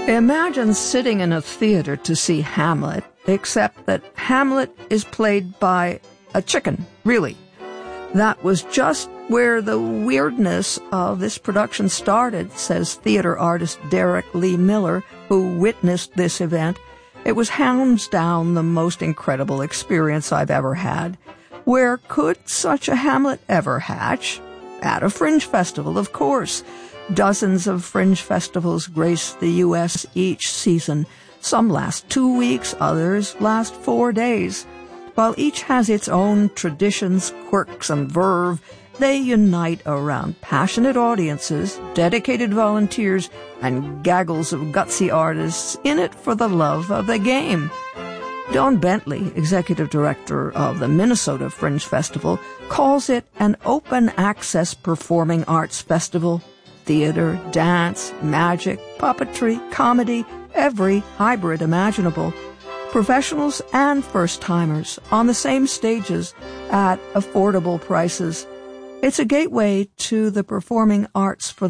Imagine sitting in a theater to see Hamlet, except that Hamlet is played by a chicken, really. That was just where the weirdness of this production started, says theater artist Derek Lee Miller, who witnessed this event. It was hands down the most incredible experience I've ever had. Where could such a Hamlet ever hatch? At a fringe festival, of course. Dozens of fringe festivals grace the U.S. each season. Some last 2 weeks, others last 4 days. While each has its own traditions, quirks, and verve, they unite around passionate audiences, dedicated volunteers, and gaggles of gutsy artists in it for the love of the game. Don Bentley, executive director of the Minnesota Fringe Festival, calls it an open-access performing arts festival. Theater, dance, magic, puppetry, comedy, every hybrid imaginable. Professionals and first-timers on the same stages at affordable prices. It's a gateway to the performing arts for